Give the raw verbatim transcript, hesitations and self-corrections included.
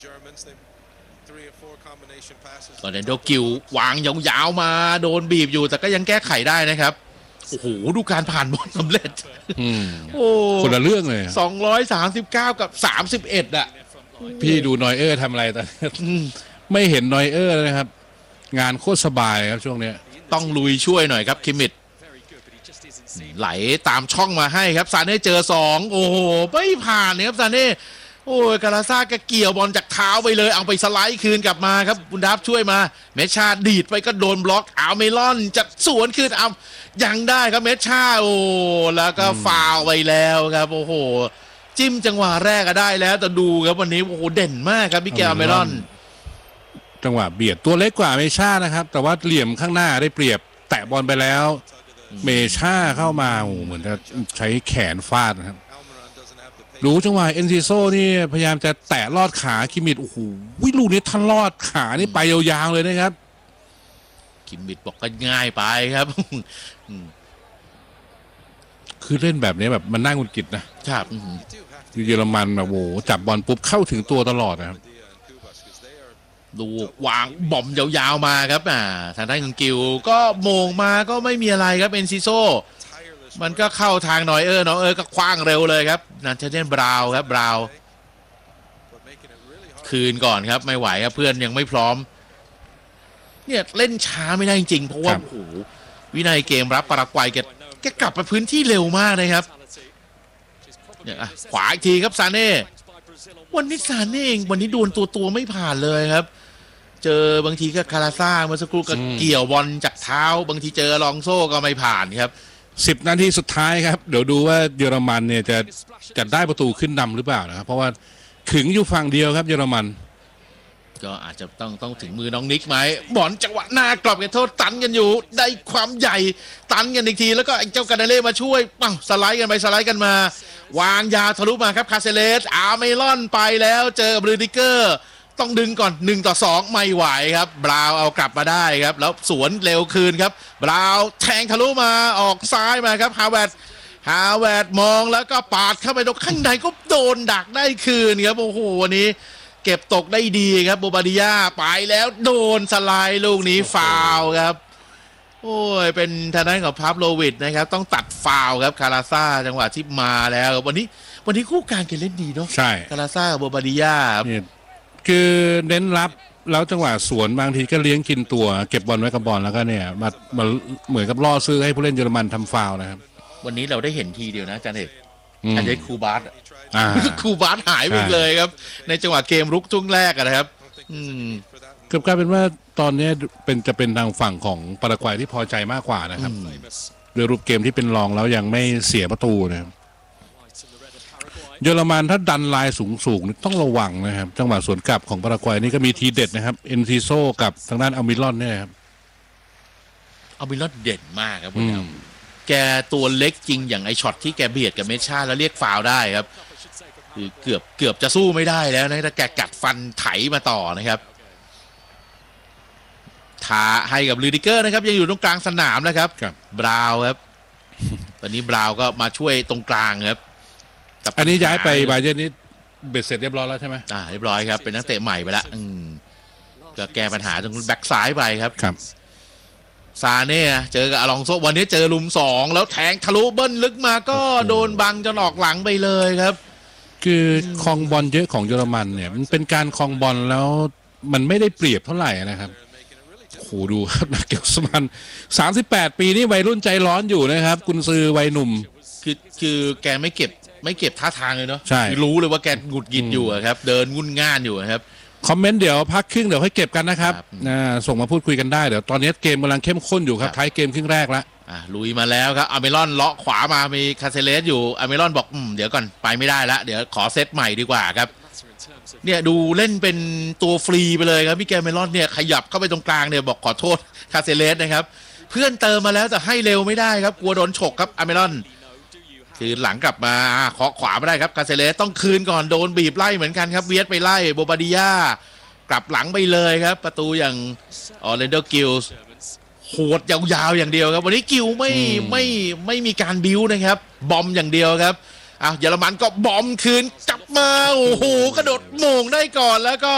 ตอนนี้โดกิววางยาวๆมาโดนบีบอยู่แต่ก็ยังแก้ไขได้นะครับโอ้โหดูการผ่านบอลสำเร็จโอ้คนละเรื่องเลยสองร้อยสามสิบเก้ากับสามสิบเอ็ดอ่ะพี่ดูนอยเออร์ทำอะไรตอนไม่เห็นนอยเออร์นะครับงานโคตรสบายครับช่วงนี้ต้องลุยช่วยหน่อยครับคิมมิดไหลตามช่องมาให้ครับซาเน่เจอสองโอ้โหไม่ผ่านเนี่ยครับซาเน่โอ้ยกาลาซ่าก็เกี่ยวบอลจากเท้าไปเลยเอาไปสไลด์คืนกลับมาครับบุนดับช่วยมาเมชาดีดไปก็โดนบล็อกเอาเมลอนจะสวนคืนเอายังได้ครับเมชาโอ้แล้วก็ฟาวไปแล้วครับโอ้โหจิ้มจังหวะแรกก็ได้แล้วแต่ดูครับวันนี้โอ้โหเด่นมากครับมิเกลเมลอนจังหวะเบียดตัวเล็กกว่าเมชานะครับแต่ว่าเหลี่ยมข้างหน้าได้เปรียบแตะบอลไปแล้วเมชาเข้ามาโอ้เหมือนจะใช้แขนฟาดนะครับดูจังหวะเอ็นซิโซนี่พยายามจะแตะลอดขาคิมมิดโอ้โหลูกนี้ท่านลอดขานี่ไปยาวๆเลยนะครับคิมมิดบอกก็ง่ายไปครับคือเล่นแบบนี้แบบมันน่าหงุดหงิดนะครับเยอรมันแบบโอ้จับบอลปุ๊บเข้าถึงตัวตลอดนะครับดูวางบอมยาวๆมาครับอ่าทางด้านของกิวก็โมงมาก็ไม่มีอะไรครับเอ็นซิโซมันก็เข้าทางนอยเออร์นอยเออร์ก็คว้างเร็วเลยครับนันเทเดนบราวครับบราวคืนก่อนครับไม่ไหวครับเพื่อนยังไม่พร้อมเนี่ยเล่นช้าไม่ได้จริงๆเพราะว่าโอ้โหวินัยเกมรับปารากวัยแกแกกลับมาพื้นที่เร็วมากเลยครับเนี่ยขวาอีกทีครับซาเน่วันนี้ซาเน่เองวันนี้โดนตัวตัวไม่ผ่านเลยครับเจอบางทีก็คาราซ่าเมื่อสักครู่ก็เกี่ยวบอลจากเท้าบางทีเจอลองโซ่ก็ไม่ผ่านครับสิบนาทีสุดท้ายครับเดี๋ยวดูว่าเยอรมันเนี่ยจะจะได้ประตูขึ้นนำหรือเปล่านะครับเพราะว่าขึงอยู่ฝั่งเดียวครับเยอรมันก็อาจจะต้องต้องถึงมือน้องนิกไหมบอลจังหวะหน้ากรอบเขตโทษตันกันอยู่ได้ความใหญ่ตันกันอีกทีแล้วก็ไอ้เจ้ากานาเล่มาช่วยปังสไลด์กันไปสไลด์กันมาวางยาทะลุมาครับคาเซเลสอาร์เมลอนไปแล้วเจอบรูดิเกอร์ต้องดึงก่อนหนึ่งต่อสองไม่ไหวครับบราวเอากลับมาได้ครับแล้วสวนเร็วคืนครับบราวแทงทะลุมาออกซ้ายมาครับฮาวเวิร์ดฮาวเวิร์ดมองแล้วก็ปาดเข้าไปตรงข้างในก็โดนดักได้คืนครับโอ้โหวันนี้เก็บตกได้ดีครับโบบาดิยาไปแล้วโดนสไลด์ลูกนี้ฟาวครับโอ้ยเป็นทางด้านของพาฟโลวิชนะครับต้องตัดฟาวครับคาราซ่าจังหวะที่มาแล้ววันนี้วันนี้คู่การเกเล่นดีเนาะใช่คาราซ่ากับโบบาดิยาคือเน้นรับแล้วจังหวะสวนบางทีก็เลี้ยงกินตัวเก็บบอลไว้กับบอลแล้วก็เนี่ยมามาเหมือนกับล่อซื้อให้ผู้เล่นเยอรมันทำฟาวนะครับวันนี้เราได้เห็นทีเดียวนะจันเอกอันนี้คูบาสคูบาสหายไปเลยครับในจังหวะเกมรุกช่วงแรกนะครับเกือบกลายเป็นว่าตอนนี้เป็นจะเป็นทางฝั่งของปารากวัยที่พอใจมากกว่านะครับโดยรูปเกมที่เป็นรองแล้วยังไม่เสียประตูนะครับเยอรมันถ้าดันลายสูงๆต้องระวังนะครับจังหวะสวนกลับของปารากวัยนี่ก็มีทีเด็ดนะครับเอ็นซิโซกับทางด้านอัลมิลอนเนี่ยครับอัลมิลอนเด่นมากครับแกตัวเล็กจริงอย่างไอช็อตที่แกเบียดกับเมชาแล้วเรียกฟาวได้ครับคือเกือบเกือบจะสู้ไม่ได้แล้วนะแต่แกกัดฟันไถมาต่อนะครับท้าให้กับลูดิเกอร์นะครับยังอยู่ตรงกลางสนามนะครับบราวครับตอนนี้บราวก็มาช่วยตรงกลางครับอันนี้ย้ายไปบาเยิร์นนี่เบ็ดเสร็จเรียบร้อยแล้วใช่ไหมอ่าเรียบร้อยครับเป็นนักเตะใหม่ไปแล้วก็แก้ปัญหาตรงแบ็กซ้ายไปครับครับซาเน่เจอกับอลองโซวันนี้เจอลุมสองแล้วแทงทะลุเบิ้ลลึกมาก็โดนบังจนออกหลังไปเลยครับคือครองบอลเยอะของเยอรมันเนี่ยมันเป็นการครองบอลแล้วมันไม่ได้เปรียบเท่าไหร่นะครับโหดูครับนักเก็บสมันสามสิบแปดปีนี่วัยรุ่นใจร้อนอยู่นะครับกุนซือวัยหนุ่มคือคือแกไม่เก็บไม่เก็บท่าทางเลยเนาะใช่รู้เลยว่าแกหงุดหงิดอยู่ครับเดินงุ่นง่านอยู่ครับคอมเมนต์เดี๋ยวพักครึ่งเดี๋ยวให้เก็บกันนะครับส่งมาพูดคุยกันได้เดี๋ยวตอนนี้เกมกำลังเข้มข้นอยู่ครับท้ายเกมครึ่งแรกแล้วลุยมาแล้วครับอเมรอนเลาะขวามามีคาเซเลสอยู่อเมรอนบอกอืมเดี๋ยวก่อนไปไม่ได้ละเดี๋ยวขอเซตใหม่ดีกว่าครับเนี่ยดูเล่นเป็นตัวฟรีไปเลยครับพี่แกเมรอนเนี่ยขยับเข้าไปตรงกลางเนี่ยบอกขอโทษคาเซเลสนะครับเพื่อนเติมมาแล้วแต่ให้เร็วไม่ได้ครับกลัวโดนฉกครับอเมรอนคืนหลังกลับมาเคาะขวาไม่ได้ครับคาเซเลสต้องคืนก่อนโดนบีบไล่เหมือนกันครับเวียดไปไล่โบบาดิยากลับหลังไปเลยครับประตูอย่างออร์แลนโดกิลส์โหดยาวๆอย่างเดียวครับวันนี้กิลไม่ไม่ไม่มีการบิ้วนะครับบอมอย่างเดียวครับอ้าวเยอรมันก็บอมคืนกลับมาโอ้โหกระโดดโมงได้ก่อนแล้วก็